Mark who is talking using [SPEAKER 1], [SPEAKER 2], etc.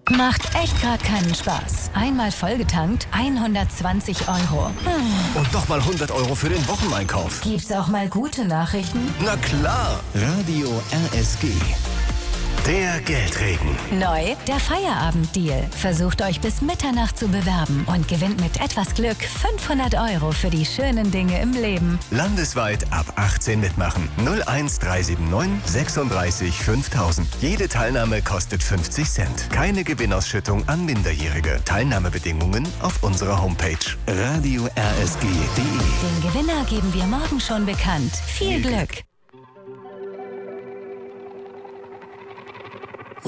[SPEAKER 1] Macht echt gerade keinen Spaß. Einmal vollgetankt, 120 €.
[SPEAKER 2] Und nochmal 100 € für den Wocheneinkauf.
[SPEAKER 1] Gibt's auch mal gute Nachrichten?
[SPEAKER 2] Na klar.
[SPEAKER 3] Radio RSG.
[SPEAKER 2] Der Geldregen.
[SPEAKER 1] Neu, der Feierabenddeal. Versucht euch bis Mitternacht zu bewerben und gewinnt mit etwas Glück 500 € für die schönen Dinge im Leben.
[SPEAKER 2] Landesweit ab 18 mitmachen. 01379 36 5000. Jede Teilnahme kostet 50 Cent. Keine Gewinnausschüttung an Minderjährige. Teilnahmebedingungen auf unserer Homepage.
[SPEAKER 3] Radio RSG.de.
[SPEAKER 1] Den Gewinner geben wir morgen schon bekannt. Viel Glück!